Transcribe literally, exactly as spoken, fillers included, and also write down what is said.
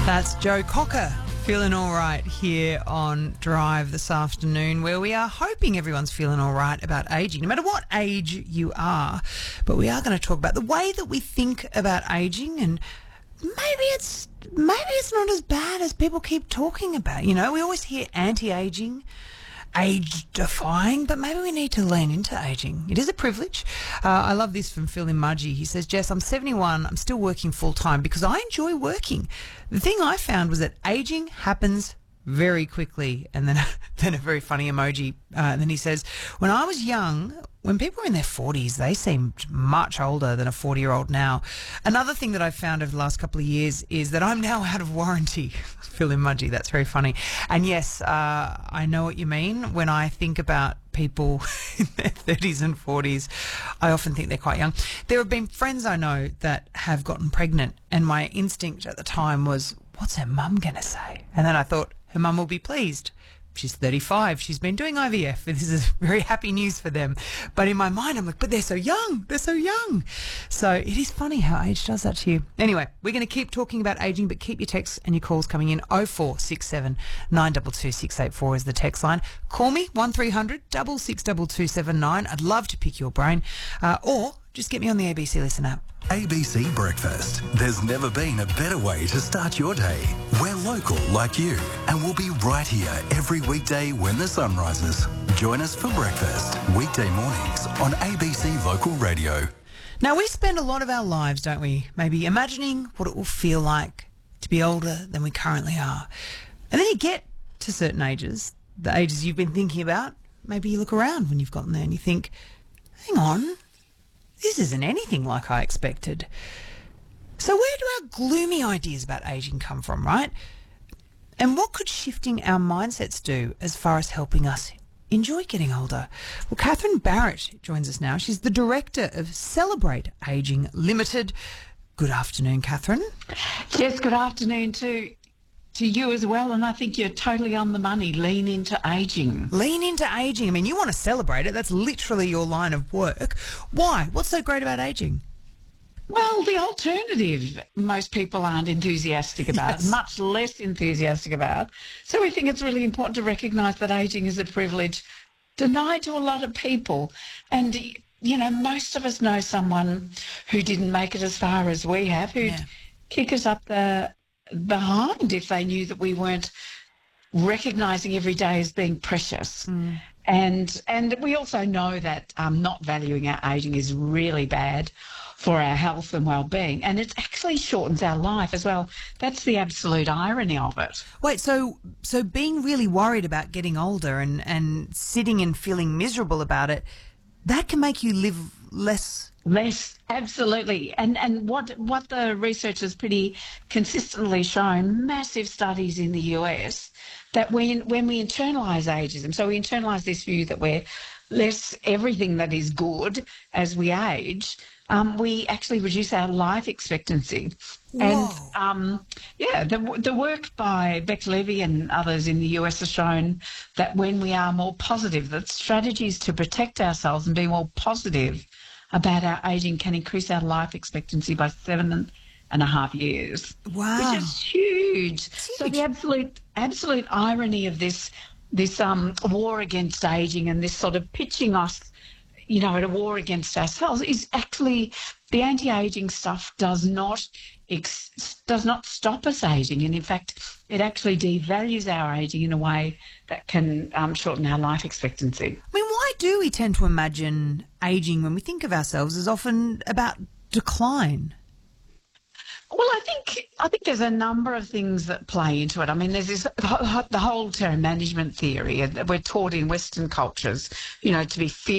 That's Joe Cocker, feeling all right here on Drive this afternoon, where we are hoping everyone's feeling all right about ageing, no matter what age you are. But we are going to talk about the way that we think about ageing, and maybe it's maybe it's not as bad as people keep talking about. You know, we always hear anti-aging, age-defying, but maybe we need to lean into ageing. It is a privilege. Uh, I love this from Phil in Mudgee. He says, Jess, I'm seventy-one. I'm still working full-time because I enjoy working. The thing I found was that ageing happens very quickly. And then, then a very funny emoji. Uh, and then he says, when I was young, when people were in their forties, they seemed much older than a forty-year-old now. Another thing that I've found over the last couple of years is that I'm now out of warranty. Phil in Mudgee, that's very funny. And yes, uh, I know what you mean. When I think about people in their thirties and forties, I often think they're quite young. There have been friends I know that have gotten pregnant, and my instinct at the time was, what's her mum going to say? And then I thought, her mum will be pleased. She's thirty-five. She's been doing I V F. This is very happy news for them. But in my mind, I'm like, but they're so young. They're so young. So it is funny how age does that to you. Anyway, we're going to keep talking about ageing, but keep your texts and your calls coming in. oh four six seven, nine two two, six eight four is the text line. Call me, one three hundred, six six two two seven nine. I'd love to pick your brain. Uh, or just get me on the A B C Listen app. A B C Breakfast. There's never been a better way to start your day. We're local like you, and we'll be right here every weekday when the sun rises. Join us for breakfast, weekday mornings on A B C Local Radio. Now, we spend a lot of our lives, don't we, maybe imagining what it will feel like to be older than we currently are. And then you get to certain ages, the ages you've been thinking about. Maybe you look around when you've gotten there and you think, hang on, this isn't anything like I expected. So where do our gloomy ideas about ageing come from, right? And what could shifting our mindsets do as far as helping us enjoy getting older? Well, Catherine Barrett joins us now. She's the director of Celebrate Ageing Limited. Good afternoon, Catherine. Yes, good afternoon to to you as well, and I think you're totally on the money. Lean into ageing. Lean into ageing. I mean, you want to celebrate it. That's literally your line of work. Why? What's so great about ageing? Well, the alternative most people aren't enthusiastic about, Yes. much less enthusiastic about. So we think it's really important to recognise that ageing is a privilege denied to a lot of people. And, you know, most of us know someone who didn't make it as far as we have, who'd Yeah. kick us up the behind if they knew that we weren't recognising every day as being precious. Mm. And and we also know that um, not valuing our ageing is really bad for our health and well-being, and it actually shortens our life as well. That's the absolute irony of it. Wait, so so being really worried about getting older and, and sitting and feeling miserable about it, that can make you live less. Less, absolutely. And and what what the research has pretty consistently shown, massive studies in the U S, that when when we internalise ageism, so we internalise this view that we're less everything that is good as we age, um, we actually reduce our life expectancy. Whoa. And um, yeah, the the work by Beck Levy and others in the U S has shown that when we are more positive, that strategies to protect ourselves and be more positive about our ageing can increase our life expectancy by seven and a half years. Wow. Which is huge. So huge. the absolute absolute irony of this this um war against ageing and this sort of pitching us, you know, at a war against ourselves is actually the anti-ageing stuff does not ex- does not stop us ageing, and in fact it actually devalues our ageing in a way that can um, shorten our life expectancy. I mean, why do we tend to imagine ageing when we think of ourselves as often about decline? Well, I think I think there's a number of things that play into it. I mean, there's this the whole term management theory, and we're taught in Western cultures, you know, to be fearless